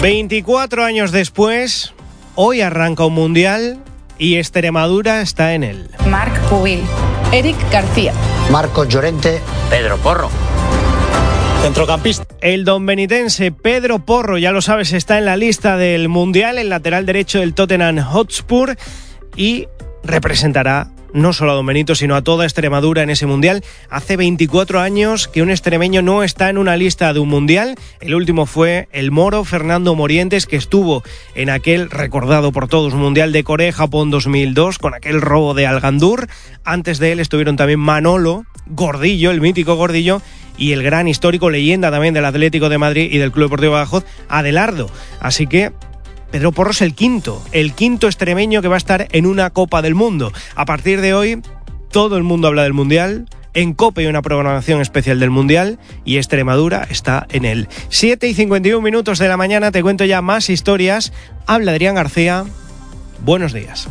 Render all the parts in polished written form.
24 años después, hoy arranca un mundial y Extremadura está en él. Marc Pubil, Eric García, Marcos Llorente, Pedro Porro. Centrocampista. El donbenitense Pedro Porro, ya lo sabes, está en la lista del mundial, el lateral derecho del Tottenham Hotspur, y representará no solo a Don Benito, sino a toda Extremadura en ese mundial. Hace 24 años que un extremeño no está en una lista de un mundial. El último fue el moro Fernando Morientes, que estuvo en aquel recordado por todos mundial de Corea-Japón 2002, con aquel robo de Algandur. Antes de él estuvieron también Manolo, Gordillo, el mítico Gordillo, y el gran histórico leyenda también del Atlético de Madrid y del Club Deportivo Badajoz, Adelardo. Así que Pedro Porro es el quinto extremeño que va a estar en una Copa del Mundo. A partir de hoy, todo el mundo habla del Mundial. En COPE hay una programación especial del Mundial y Extremadura está en él. 7:51 de la mañana, te cuento ya más historias. Habla Adrián García. Buenos días.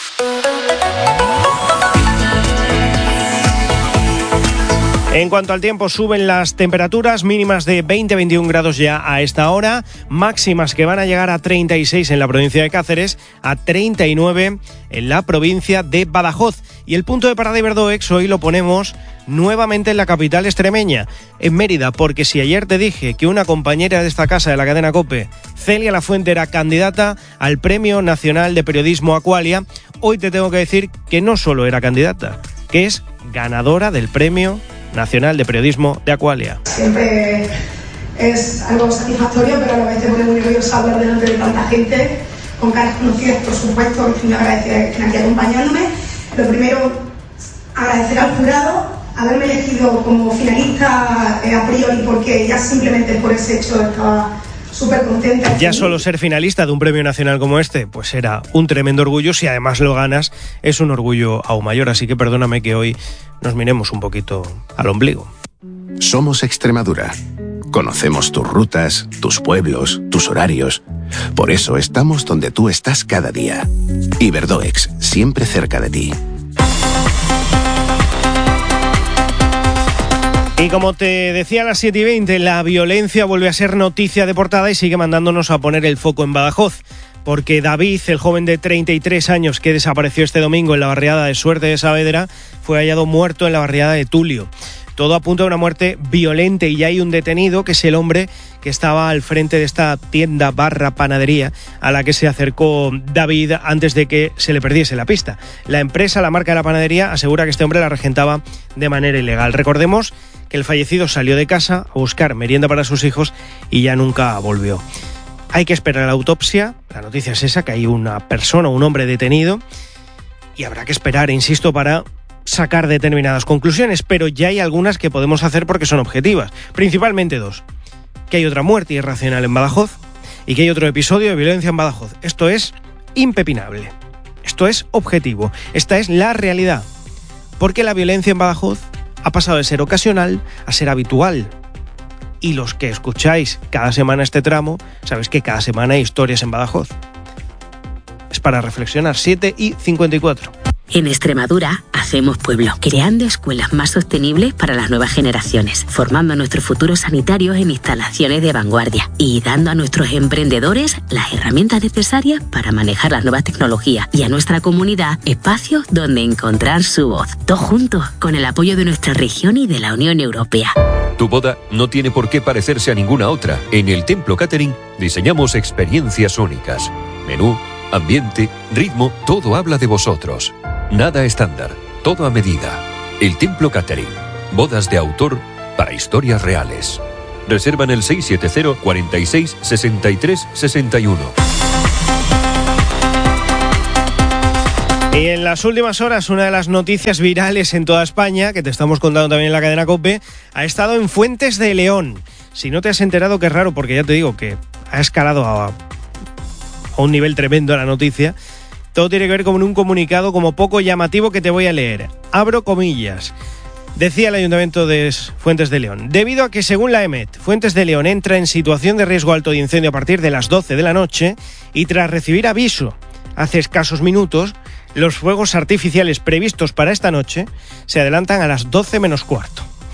En cuanto al tiempo, suben las temperaturas mínimas de 20-21 grados ya a esta hora, máximas que van a llegar a 36 en la provincia de Cáceres, a 39 en la provincia de Badajoz. Y el punto de parada Iberdoex hoy lo ponemos nuevamente en la capital extremeña, en Mérida, porque si ayer te dije que una compañera de esta casa de la cadena COPE, Celia Lafuente, era candidata al Premio Nacional de Periodismo Aqualia, hoy te tengo que decir que no solo era candidata, que es ganadora del Premio Nacional de Periodismo de Aqualia. Siempre es algo satisfactorio, pero a la vez te pone muy nervioso hablar delante de tanta gente, con caras conocidas, por supuesto, que me agradece que estén aquí acompañándome. Lo primero, agradecer al jurado haberme elegido como finalista a priori, porque ya simplemente por ese hecho estaba súper contenta. Ya solo ser finalista de un premio nacional como este, pues era un tremendo orgullo. Si además lo ganas, es un orgullo aún mayor. Así que perdóname que hoy nos miremos un poquito al ombligo. Somos Extremadura. Conocemos tus rutas, tus pueblos, tus horarios. Por eso estamos donde tú estás cada día. Iberdoex, siempre cerca de ti. Y como te decía a las 7:20, la violencia vuelve a ser noticia de portada y sigue mandándonos a poner el foco en Badajoz. Porque David, el joven de 33 años que desapareció este domingo en la barriada de Suerte de Saavedra, fue hallado muerto en la barriada de Tulio. Todo apunta a una muerte violenta y ya hay un detenido, que es el hombre que estaba al frente de esta tienda barra panadería a la que se acercó David antes de que se le perdiese la pista. La empresa, la marca de la panadería, asegura que este hombre la regentaba de manera ilegal. Recordemos que el fallecido salió de casa a buscar merienda para sus hijos y ya nunca volvió. Hay que esperar a la autopsia. La noticia es esa, que hay una persona, un hombre detenido, y habrá que esperar, insisto, para sacar determinadas conclusiones, pero ya hay algunas que podemos hacer porque son objetivas, principalmente dos: que hay otra muerte irracional en Badajoz y que hay otro episodio de violencia en Badajoz. Esto es impepinable, esto es objetivo, esta es la realidad, porque la violencia en Badajoz ha pasado de ser ocasional a ser habitual. Y los que escucháis cada semana este tramo, sabéis que cada semana hay historias en Badajoz. Es para reflexionar. 7:54. En Extremadura hacemos pueblo, creando escuelas más sostenibles para las nuevas generaciones, formando a nuestros futuros sanitarios en instalaciones de vanguardia y dando a nuestros emprendedores las herramientas necesarias para manejar las nuevas tecnologías y a nuestra comunidad espacios donde encontrar su voz. Todos juntos, con el apoyo de nuestra región y de la Unión Europea. Tu boda no tiene por qué parecerse a ninguna otra. En el Templo Catering diseñamos experiencias únicas. Menú, ambiente, ritmo, todo habla de vosotros. Nada estándar, todo a medida. El Templo Catering. Bodas de autor para historias reales. Reserva en el 670 46 63 61. Y en las últimas horas, una de las noticias virales en toda España, que te estamos contando también en la cadena COPE, ha estado en Fuentes de León. Si no te has enterado, qué raro, porque ya te digo que ha escalado a un nivel tremendo la noticia. Todo tiene que ver con un comunicado como poco llamativo que te voy a leer. Abro comillas. Decía el Ayuntamiento de Fuentes de León: debido a que, según la EMET, Fuentes de León entra en situación de riesgo alto de incendio a partir de las 12 de la noche y tras recibir aviso hace escasos minutos, los fuegos artificiales previstos para esta noche se adelantan a las 12 menos cuarto.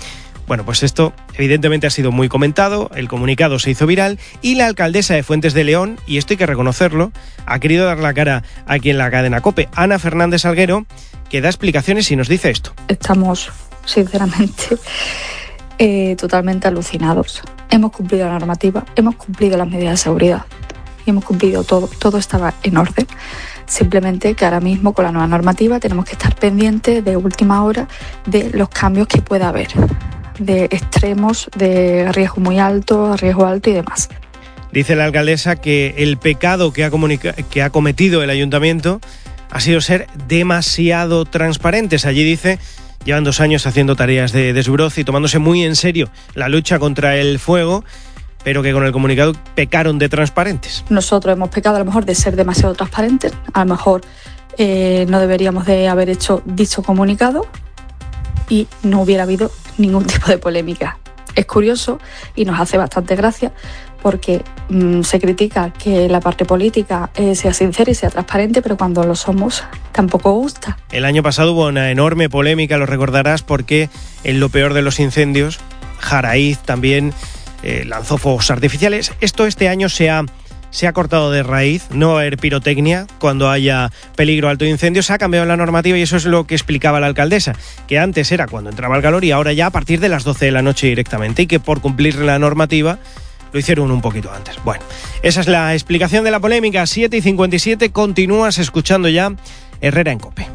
Bueno, pues esto evidentemente ha sido muy comentado, el comunicado se hizo viral y la alcaldesa de Fuentes de León, y esto hay que reconocerlo, ha querido dar la cara aquí en la cadena COPE. Ana Fernández Salguero, que da explicaciones y nos dice esto. Estamos, sinceramente, totalmente alucinados. Hemos cumplido la normativa, hemos cumplido las medidas de seguridad y hemos cumplido todo estaba en orden. Simplemente que ahora mismo con la nueva normativa tenemos que estar pendientes de última hora de los cambios que pueda haber, de extremos, de riesgo muy alto, riesgo alto y demás. Dice la alcaldesa que el pecado que ha cometido el ayuntamiento ha sido ser demasiado transparentes. Allí dice, llevan 2 años haciendo tareas de desbroce y tomándose muy en serio la lucha contra el fuego, pero que con el comunicado pecaron de transparentes. Nosotros hemos pecado a lo mejor de ser demasiado transparentes, a lo mejor no deberíamos de haber hecho dicho comunicado y no hubiera habido ningún tipo de polémica. Es curioso y nos hace bastante gracia porque se critica que la parte política sea sincera y sea transparente, pero cuando lo somos tampoco gusta. El año pasado hubo una enorme polémica, lo recordarás, porque en lo peor de los incendios, Jaraíz también lanzó fuegos artificiales. Este año se ha cortado de raíz, no va a haber pirotecnia cuando haya peligro alto de incendio. Se ha cambiado la normativa y eso es lo que explicaba la alcaldesa, que antes era cuando entraba el calor y ahora ya a partir de las 12 de la noche directamente, y que por cumplir la normativa lo hicieron un poquito antes. Bueno, esa es la explicación de la polémica. 7:57, continúas escuchando ya Herrera en COPE.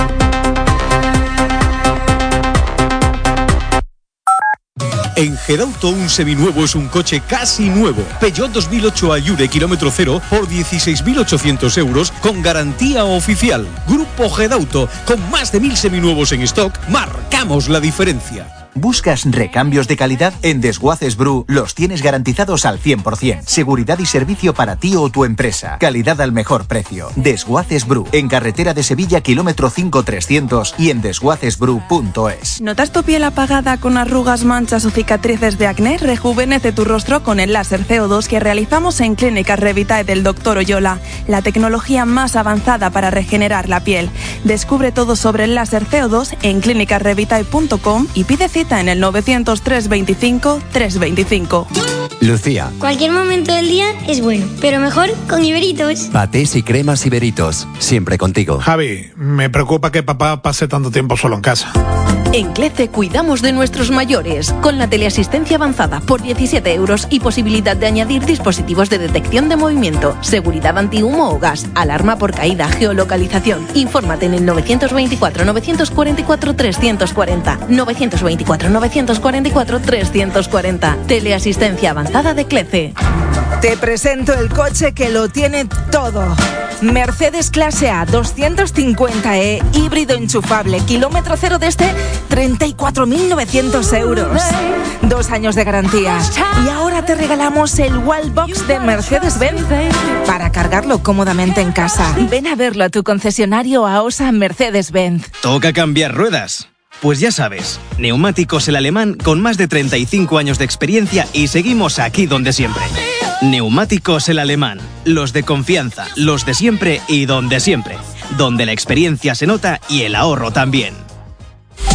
En Gedauto un seminuevo es un coche casi nuevo. Peugeot 2008 Ayure kilómetro cero por 16.800 euros con garantía oficial. Grupo Gedauto, con más de 1.000 seminuevos en stock, marcamos la diferencia. ¿Buscas recambios de calidad? En Desguaces Bru los tienes garantizados al 100%. Seguridad y servicio para ti o tu empresa. Calidad al mejor precio. Desguaces Bru, en carretera de Sevilla, kilómetro 5300 y en desguacesbru.es. ¿Notas tu piel apagada con arrugas, manchas o cicatrices de acné? Rejuvenece tu rostro con el láser CO2 que realizamos en Clínicas Revitae del Dr. Oyola, la tecnología más avanzada para regenerar la piel. Descubre todo sobre el láser CO2 en clínicasrevitae.com y pide cita en el 900 325 325. Lucía. Cualquier momento del día es bueno, pero mejor con Iberitos. Patés y cremas Iberitos, siempre contigo. Javi, me preocupa que papá pase tanto tiempo solo en casa. En CLECE cuidamos de nuestros mayores, con la teleasistencia avanzada por 17 euros y posibilidad de añadir dispositivos de detección de movimiento, seguridad antihumo o gas, alarma por caída, geolocalización. Infórmate en el 924 944 340, 924 944 340. Teleasistencia avanzada de CLECE. Te presento el coche que lo tiene todo. Mercedes Clase A 250e, híbrido enchufable, kilómetro cero desde 34.900 euros. 2 años de garantía. Y ahora te regalamos el Wallbox de Mercedes-Benz para cargarlo cómodamente en casa. Ven a verlo a tu concesionario AOSA Mercedes-Benz. ¿Toca cambiar ruedas? Pues ya sabes, Neumáticos El Alemán con más de 35 años de experiencia y seguimos aquí donde siempre. Neumáticos El Alemán, los de confianza, los de siempre y donde siempre. Donde la experiencia se nota y el ahorro también.